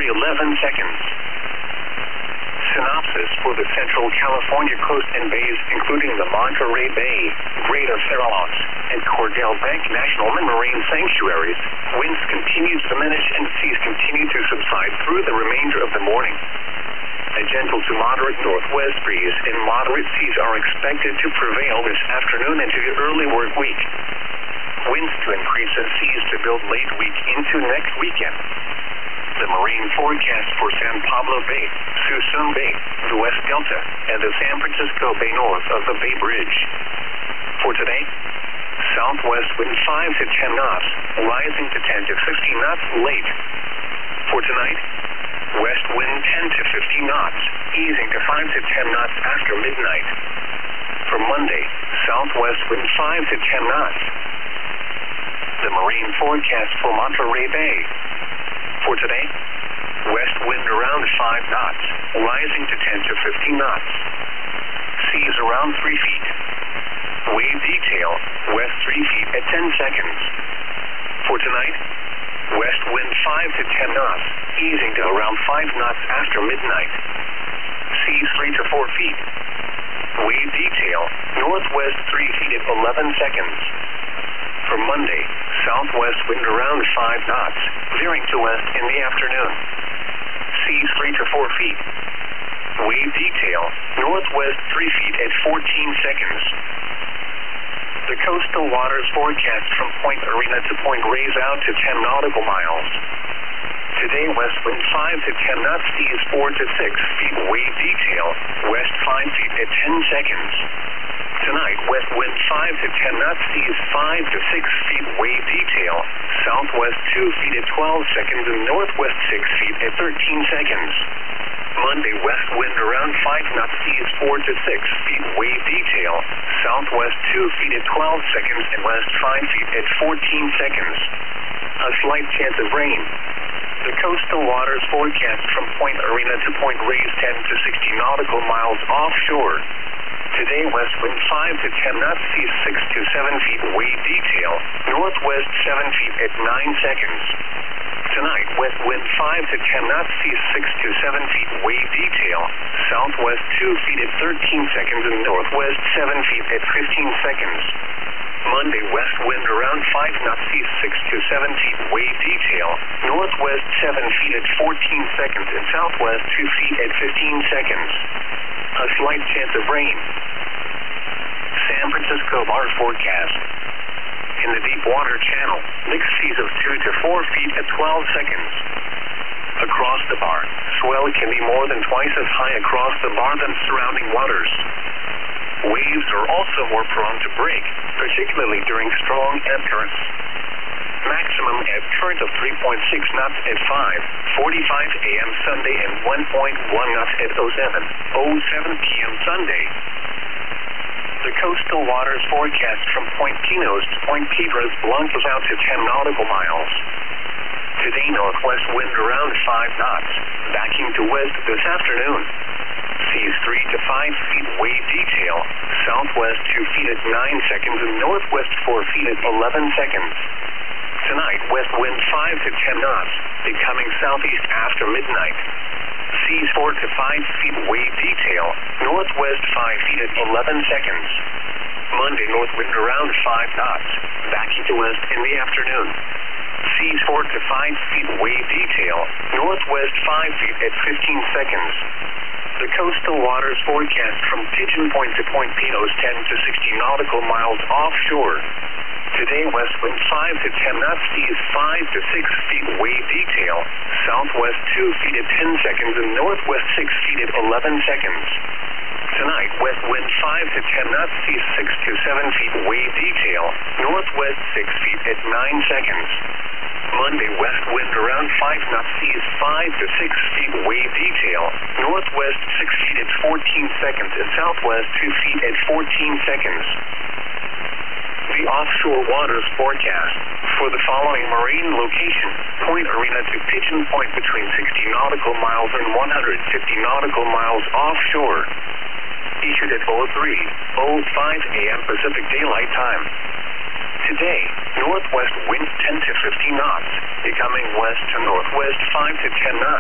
degree 11 seconds. Synopsis for the Central California coast and bays, including the Monterey Bay, Greater Farallones, and Cordell Bank National Marine Sanctuaries, winds continue to diminish and seas continue to subside through the remainder of the morning. A gentle to moderate northwest breeze and moderate seas are expected to prevail this afternoon into the early work week. Winds to increase and seas to build late week into next weekend. The marine forecast for San Pablo Bay, Suisun Bay, the West Delta, and the San Francisco Bay north of the Bay Bridge. For today, southwest wind 5 to 10 knots, rising to 10 to 15 knots late. For tonight, west wind 10 to 15 knots, easing to 5 to 10 knots after midnight. For Monday, southwest wind 5 to 10 knots. The marine forecast for Monterey Bay. For today, west wind around 5 knots, rising to 10 to 15 knots. Seas around 3 feet. Wave detail, west 3 feet at 10 seconds. For tonight, west wind 5 to 10 knots, easing to around 5 knots after midnight. Seas 3 to 4 feet. Wave detail, northwest 3 feet at 11 seconds. For Monday, southwest wind around 5 knots, veering to west in the afternoon. Seas 3 to 4 feet. Wave detail, northwest 3 feet at 14 seconds. The coastal waters forecast from Point Arena to Point Reyes out to 10 nautical miles. Today, west wind 5 to 10 knots, seas 4 to 6 feet. Wave detail, west 5 feet at 10 seconds. Tonight, west wind 5 to 10 knots, seas 5 to 6 feet. Wave detail, southwest 2 feet at 12 seconds and northwest 6 feet at 13 seconds. Monday, west wind around 5 knots, seas 4 to 6 feet. Wave detail, southwest 2 feet at 12 seconds and west 5 feet at 14 seconds. A slight chance of rain. The coastal waters forecast from Point Arena to Point Reyes 10 to 60 nautical miles offshore. Today, west wind 5 to 10 knots, seas 6 to 7 feet. Wave detail, northwest 7 feet at 9 seconds. Tonight, west wind 5 to 10 knots, seas 6 to 7 feet. Wave detail, southwest 2 feet at 13 seconds and northwest 7 feet at 15 seconds. Monday, west wind around 5 knots, seas 6 to 7 feet. Wave detail, northwest 7 feet at 14 seconds and southwest 2 feet at 15 seconds. A slight chance of rain. San Francisco bar forecast. In the deep water channel, mixed seas of 2 to 4 feet at 12 seconds. Across the bar, swell can be more than twice as high across the bar than surrounding waters. Waves are also more prone to break, particularly during strong ebb currents. Maximum ebb current of 3.6 knots at 5:45 a.m. Sunday and 1.1 knots at 07:07 p.m. Sunday. The coastal waters forecast from Point Pinos to Point Piedras Blancas out to 10 nautical miles. Today, northwest wind around 5 knots, backing to west this afternoon. Seas 3 to 5 feet. Wave detail, southwest 2 feet at 9 seconds and northwest 4 feet at 11 seconds. Tonight, west wind 5 to 10 knots, becoming southeast after midnight. Seas 4 to 5 feet. Wave detail, northwest 5 feet at 11 seconds. Monday, north wind around 5 knots, backing to west in the afternoon. Seas 4 to 5 feet. Wave detail, northwest 5 feet at 15 seconds. The coastal waters forecast from Pigeon Point to Point Pinos 10 to 60 nautical miles offshore. Today, west wind 5 to 10 knots, seas 5 to 6 feet. Wave detail, southwest 2 feet at 10 seconds and northwest 6 feet at 11 seconds. Tonight, west wind 5 to 10 knots, seas 6 to 7 feet. Wave detail, northwest 6 feet at 9 seconds. Monday, west wind around 5 knots, seas 5 to 6 feet. Wave detail, northwest 6 feet at 14 seconds and southwest 2 feet at 14 seconds. The offshore waters forecast for the following marine location: Point Arena to Pigeon Point between 60 nautical miles and 150 nautical miles offshore. Issued at 03:05 a.m. Pacific Daylight Time. Today, northwest wind 10 to 15 knots, becoming west to northwest 5 to 10 knots.